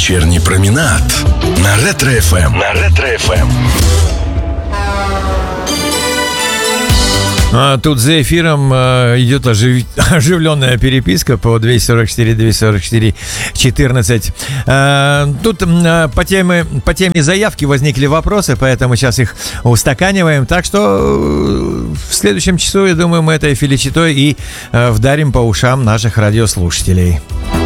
Вечерний променад на Ретро-ФМ. На Ретро-ФМ. Тут за эфиром идет оживленная переписка по 244-244-14. Тут по теме заявки возникли вопросы, поэтому сейчас их устаканиваем. Так что в следующем часу, я думаю, мы этой филичитой и вдарим по ушам наших радиослушателей.